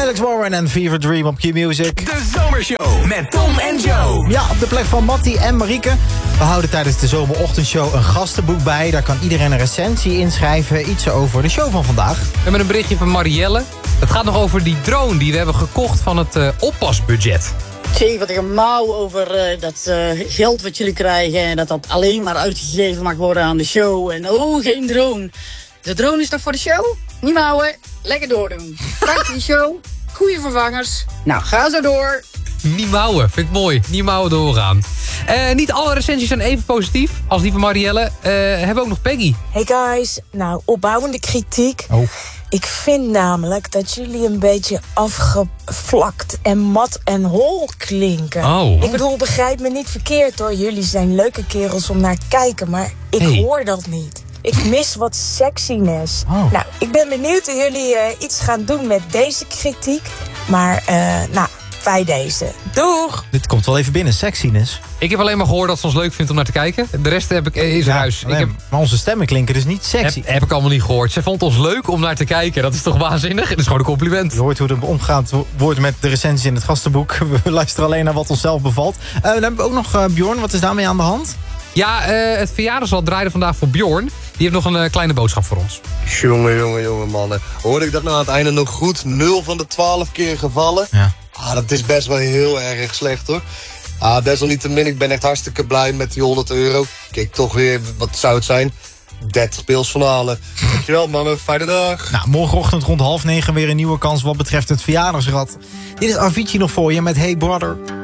Alex Warren en Fever Dream op Q-Music. De Zomershow met Tom en Joe. Ja, op de plek van Mattie en Marieke. We houden tijdens de zomerochtendshow een gastenboek bij. Daar kan iedereen een recensie inschrijven. Iets over de show van vandaag. We hebben een berichtje van Marielle. Het gaat nog over die drone die we hebben gekocht van het oppasbudget. Zie wat gemauw over dat geld wat jullie krijgen en dat alleen maar uitgegeven mag worden aan de show. En geen drone. De drone is toch voor de show? Niet mouwen, lekker doordoen. Prachtige show, goede vervangers. Nou, ga zo door. Niet mouwen, vind ik mooi. Niet mouwen doorgaan. Niet alle recensies zijn even positief als die van Marielle. Hebben we ook nog Peggy. Hey guys, nou, opbouwende kritiek. Oh. Ik vind namelijk dat jullie een beetje afgevlakt en mat en hol klinken. Oh. Ik bedoel, begrijp me niet verkeerd hoor. Jullie zijn leuke kerels om naar te kijken, maar ik hoor dat niet. Ik mis wat sexiness. Oh. Nou, ik ben benieuwd of jullie iets gaan doen met deze kritiek. Maar, bij deze. Doeg! Dit komt wel even binnen, sexiness. Ik heb alleen maar gehoord dat ze ons leuk vindt om naar te kijken. De rest heb ik in huis. Maar onze stemmen klinken dus niet sexy. Heb ik allemaal niet gehoord. Ze vond ons leuk om naar te kijken. Dat is toch waanzinnig? Dat is gewoon een compliment. Je hoort hoe het omgaat wordt met de recensies in het gastenboek. We luisteren alleen naar wat onszelf bevalt. Dan hebben we ook nog Bjorn. Wat is daarmee aan de hand? Ja, het verjaardagsrad draaide vandaag voor Bjorn. Die heeft nog een kleine boodschap voor ons. Jongen, mannen. Hoorde ik dat nou aan het einde nog goed? 0 van de 12 keer gevallen? Ja. Dat is best wel heel erg slecht, hoor. Desalniettemin, ik ben echt hartstikke blij met die €100. Kijk, toch weer, wat zou het zijn? 30 speelsfinale. Dankjewel, mannen. Fijne dag. Nou, morgenochtend rond 8:30 weer een nieuwe kans wat betreft het verjaardagsrad. Dit is Avicii nog voor je met Hey Brother.